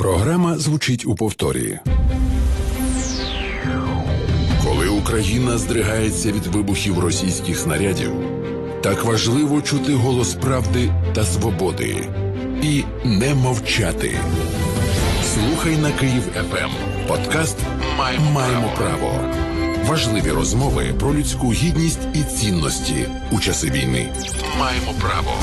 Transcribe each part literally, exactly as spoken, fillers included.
Програма звучить у повторі. Коли Україна здригається від вибухів російських снарядів, так важливо чути голос правди та свободи. І не мовчати. Слухай на Київ еф ем. Подкаст «Маємо, Маємо право». Важливі розмови про людську гідність і цінності у часи війни. Маємо право.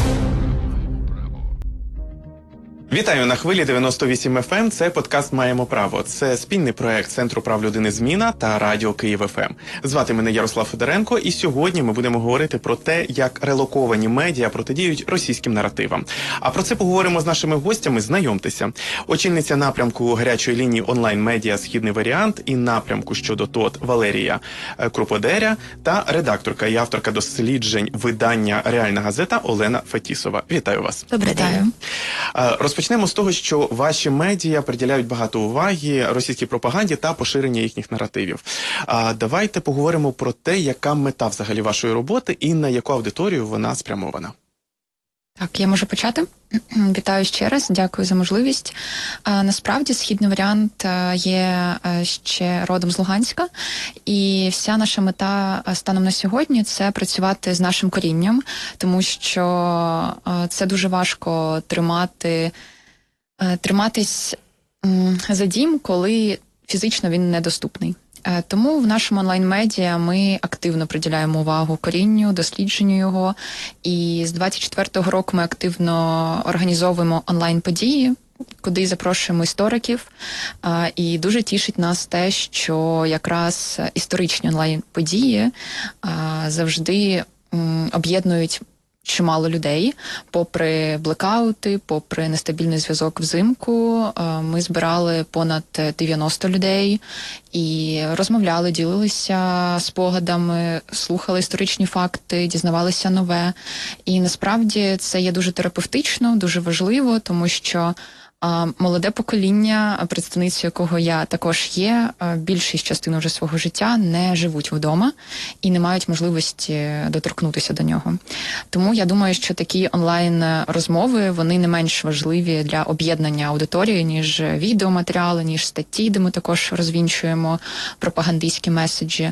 Вітаю на хвилі дев'яносто вісім еф ем. Це подкаст «Маємо право». Це спільний проект Центру прав людини «Зміна» та радіо Київ еф ем. Звати мене Ярослав Федоренко, і сьогодні ми будемо говорити про те, як релоковані медіа протидіють російським наративам. А про це поговоримо з нашими гостями. Знайомтеся. Очільниця напрямку гарячої лінії онлайн-медіа «Східний варіант» і напрямку щодо ТОТ Валерія Круподеря та редакторка і авторка досліджень видання «Реальна газета» Олена Фетісова. Вітаю вас. Добрий день. Розпочнемо з того, що ваші медіа приділяють багато уваги російській пропаганді та поширенню їхніх наративів. А давайте поговоримо про те, яка мета взагалі вашої роботи і на яку аудиторію вона спрямована. Так, я можу почати. Вітаю ще раз, дякую за можливість. А, насправді, «Східний варіант» є ще родом з Луганська, і вся наша мета станом на сьогодні – це працювати з нашим корінням, тому що це дуже важко тримати, триматись за дім, коли фізично він недоступний. Тому в нашому онлайн-медіа ми активно приділяємо увагу корінню, дослідженню його. І з двадцять четвертого року ми активно організовуємо онлайн-події, куди запрошуємо істориків. І дуже тішить нас те, що якраз історичні онлайн-події завжди об'єднують чимало людей. Попри блекаути, попри нестабільний зв'язок взимку, ми збирали понад дев'яносто людей і розмовляли, ділилися спогадами, слухали історичні факти, дізнавалися нове. І насправді це є дуже терапевтично, дуже важливо, тому що а молоде покоління, представницею якого я також є, більшість частини вже свого життя не живуть вдома і не мають можливості доторкнутися до нього. Тому я думаю, що такі онлайн-розмови, вони не менш важливі для об'єднання аудиторії, ніж відеоматеріали, ніж статті, де ми також розвінчуємо пропагандистські меседжі.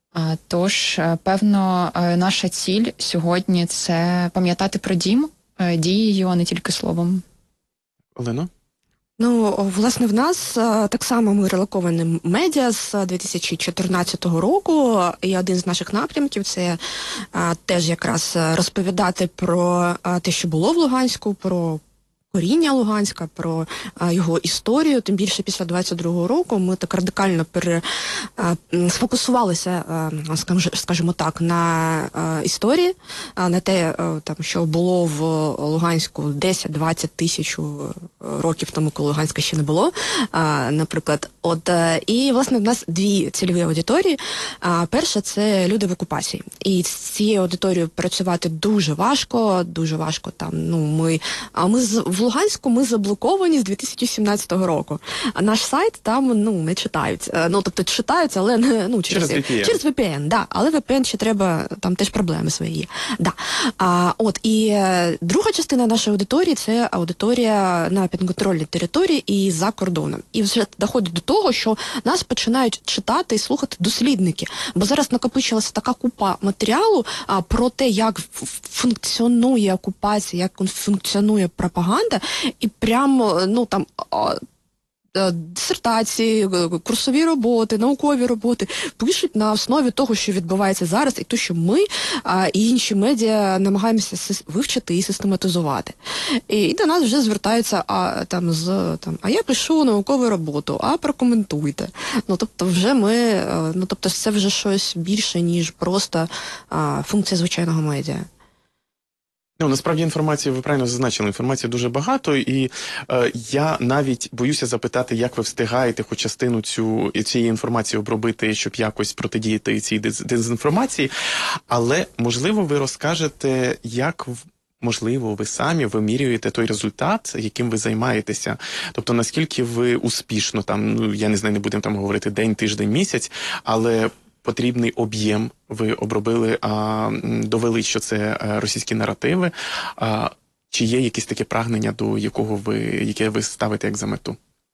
Тож, певно, наша ціль сьогодні – це пам'ятати про дім дією, а не тільки словом. Олено? Ну, власне, в нас так само ми релоковані медіа з дві тисячі чотирнадцятого року, і один з наших напрямків – це а, теж якраз розповідати про а, те, що було в Луганську, про коріння Луганська, про а, його історію. Тим більше після двадцять другого року ми так радикально пере, а, сфокусувалися, а, скажімо, скажімо так, на а, історії, а, на те, а, там, що було в Луганську десять-двадцять тисяч років тому, коли Луганська ще не було, а, наприклад. От, а, і, власне, в нас дві цільові аудиторії. А, перша – це люди в окупації. І з цією аудиторією працювати дуже важко, дуже важко там, ну, ми, а ми з в Луганську ми заблоковані з дві тисячі сімнадцятого року. А наш сайт там, ну, не читають. Ну, тобто читаються, але не, ну, через, через ві пі ен. Через ві пі ен, да. Але ві пі ен ще треба, там теж проблеми свої є. Да. А, от, і е, друга частина нашої аудиторії – це аудиторія на підконтрольній території і за кордоном. І вже доходить до того, що нас починають читати і слухати дослідники. Бо зараз накопичилася така купа матеріалу а, про те, як функціонує окупація, як функціонує пропаганда. І прямо, ну, там, дисертації, курсові роботи, наукові роботи пишуть на основі того, що відбувається зараз, і то, що ми а, і інші медіа намагаємося вивчити і систематизувати. І, і до нас вже звертаються, а, там, з, там, а я пишу наукову роботу, а прокоментуйте. Ну, тобто, вже ми, ну, тобто, це вже щось більше, ніж просто а, функція звичайного медіа. Ну, насправді інформації, ви правильно зазначили, інформації дуже багато, і е, я навіть боюся запитати, як ви встигаєте хоч частину цю, цієї інформації обробити, щоб якось протидіяти цій дезінформації, але, можливо, ви розкажете, як можливо, ви самі вимірюєте той результат, яким ви займаєтеся. Тобто, наскільки ви успішно, там, ну, я не знаю, не будемо там говорити день, тиждень, місяць, але потрібний об'єм ви обробили, а, довели, що це російські наративи. А, чи є якесь таке прагнення, до якого ви, яке ви ставите як за мету?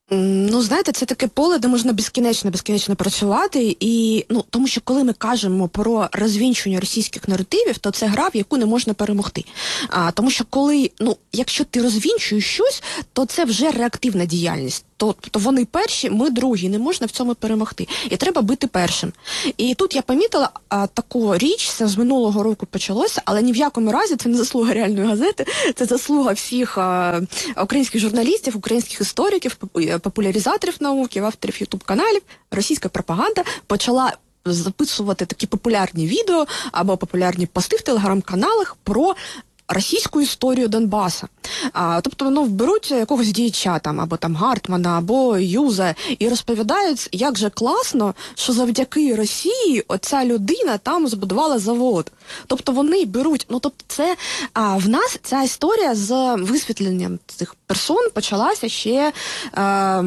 Ну, знаєте, це таке поле, де можна безкінечно-безкінечно працювати, і, ну, тому що коли ми кажемо про розвінчування російських наративів, то це гра, в яку не можна перемогти. А, тому що коли, ну, якщо ти розвінчуєш щось, то це вже реактивна діяльність. Тобто вони перші, ми другі, не можна в цьому перемогти. І треба бути першим. І тут я помітила а, таку річ, це з минулого року почалося, але ні в якому разі це не заслуга реальної газети, це заслуга всіх а, українських журналістів, українських істориків, популяризаторів науки, авторів ютуб-каналів. Російська пропаганда почала записувати такі популярні відео або популярні пости в телеграм-каналах про російську історію Донбаса. А, тобто, ну, беруть якогось діяча, там, або там Гартмана, або Юза, і розповідають, як же класно, що завдяки Росії оця людина там збудувала завод. Тобто вони беруть, ну, тобто це, а, в нас ця історія з висвітленням цих персон почалася ще а,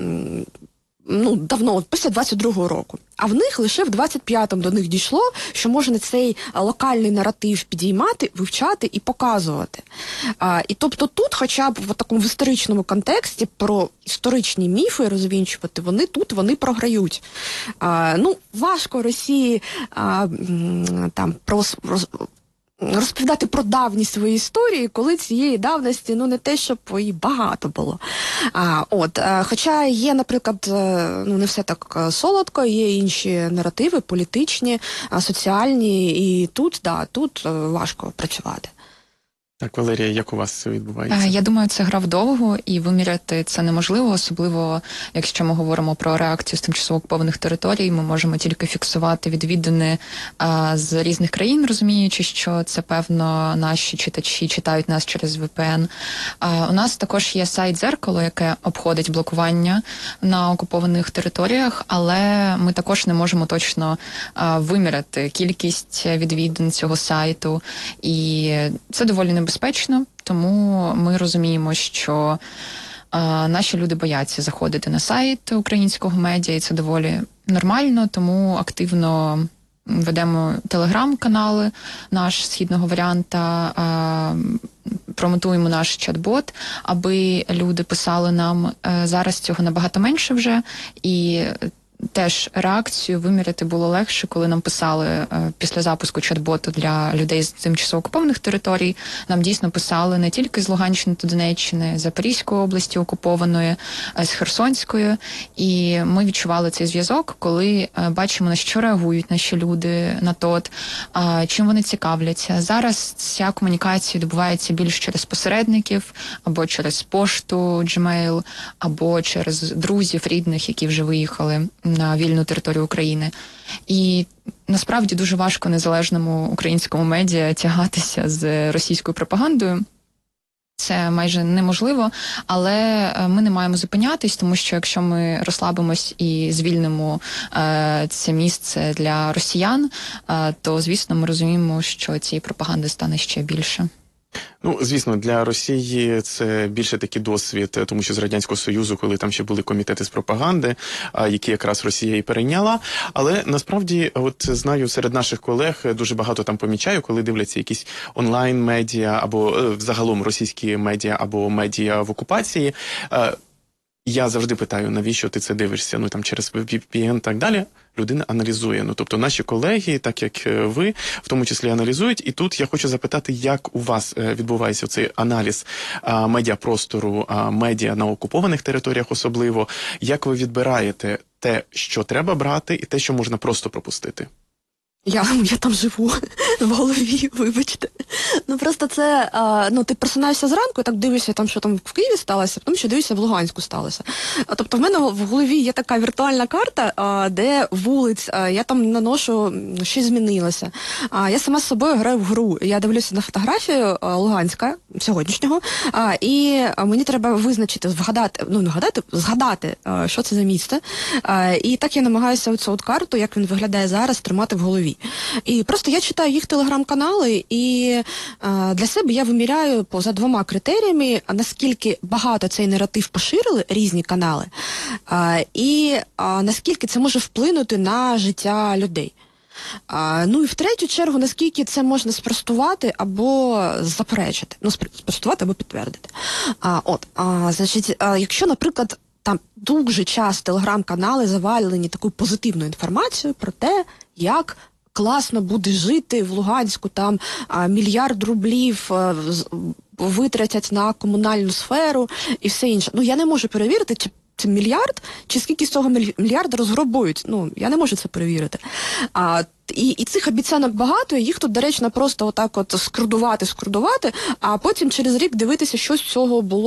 ну, давно, після двадцять другого року. А в них лише в двадцять п'ятому до них дійшло, що можна цей локальний наратив підіймати, вивчати і показувати. А, і тобто тут, хоча б в такому в історичному контексті про історичні міфи розвінчувати, вони тут, вони програють. А, ну, важко Росії а, там про... розповідати про давні свої історії, коли цієї давності, ну, не те, щоб і багато було. А, от, а, хоча є, наприклад, ну, не все так солодко, є інші наративи, політичні, а, соціальні, і тут, да, тут важко працювати. Так, Валерія, як у вас це відбувається? Я думаю, це гра вдовго, і виміряти це неможливо, особливо, якщо ми говоримо про реакцію з тимчасово окупованих територій, ми можемо тільки фіксувати відвідини а, з різних країн, розуміючи, що це, певно, наші читачі читають нас через ві пі ен. А, у нас також є сайт «Дзеркало», яке обходить блокування на окупованих територіях, але ми також не можемо точно а, виміряти кількість відвідин цього сайту, і це доволі небезпечно. Безпечно, тому ми розуміємо, що а, наші люди бояться заходити на сайт українського медіа, і це доволі нормально, тому активно ведемо телеграм-канали, наш східного варіанта, а, промотуємо наш чат-бот, аби люди писали нам. А, зараз цього набагато менше вже, і теж реакцію виміряти було легше, коли нам писали е, після запуску чат-боту для людей з тимчасово окупованих територій. Нам дійсно писали не тільки з Луганщини та Донеччини, Запорізької області окупованої, а з Херсонської. І ми відчували цей зв'язок, коли е, бачимо, на що реагують наші люди на ТОТ, е, чим вони цікавляться. Зараз ця комунікація відбувається більш через посередників, або через пошту, Gmail, або через друзів, рідних, які вже виїхали на вільну територію України. І насправді дуже важко незалежному українському медіа тягатися з російською пропагандою. Це майже неможливо, але ми не маємо зупинятись, тому що якщо ми розслабимось і звільнимо е, це місце для росіян, е, то, звісно, ми розуміємо, що цієї пропаганди стане ще більше. Ну, звісно, для Росії це більше такий досвід, тому що з Радянського Союзу, коли там ще були комітети з пропаганди, які якраз Росія і перейняла. Але насправді, от знаю, серед наших колег дуже багато там помічаю, коли дивляться якісь онлайн-медіа, або взагалом російські медіа, або медіа в окупації. Я завжди питаю, навіщо ти це дивишся, ну там через ві пі ен і так далі. Людина аналізує. Ну, тобто наші колеги, так як ви, в тому числі аналізують. І тут я хочу запитати, як у вас відбувається цей аналіз а, медіапростору, а, медіа на окупованих територіях особливо. Як ви відбираєте те, що треба брати, і те, що можна просто пропустити? Я, я там живу в голові, вибачте. Ну просто це, а, ну ти просинаєшся зранку, і так дивишся, там, що там в Києві сталося, потім ще дивишся в Луганську сталося. А, тобто в мене в голові є така віртуальна карта, а, де вулиць, а, я там наношу, що змінилося. А, я сама з собою граю в гру. Я дивлюся на фотографію а, Луганська, сьогоднішнього, а, і а, мені треба визначити, вгадати, ну не вгадати, згадати, а, що це за місце. А, і так я намагаюся оцю от карту, як він виглядає зараз, тримати в голові. І просто я читаю їх телеграм-канали, і а, для себе я виміряю поза двома критеріями, наскільки багато цей наратив поширили різні канали, а, і а, наскільки це може вплинути на життя людей. А, ну і в третю чергу, наскільки це можна спростувати або заперечити. Ну, спростувати або підтвердити. А, от, а, значить, а, якщо, наприклад, там дуже часто телеграм-канали завалені такою позитивною інформацією про те, як класно буде жити в Луганську, там а, мільярд рублів а, з- витратять на комунальну сферу і все інше. Ну, я не можу перевірити, чи це мільярд, чи скільки з цього міль- мільярда розграбують. Ну, я не можу це перевірити. А, і, і цих обіцянок багато, і їх тут доречно просто отак от скрудувати, скрудувати, а потім через рік дивитися, що з цього було